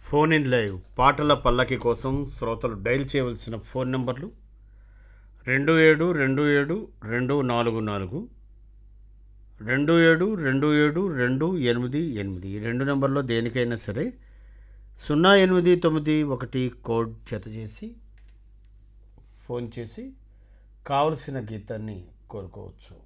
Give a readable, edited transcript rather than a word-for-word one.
Phone in live పాటల పల్లకి కోసం శ్రోతలు డైల్ చేయవలసిన ఫోన్ నంబర్లు 27272442 272728 ఈ రెండు నెంబర్లో దేనికైనా సరే 0891 కోడ్ జత చేసి ఫోన్ చేసి కావలసిన గీతాన్ని కోరుకోవచ్చు.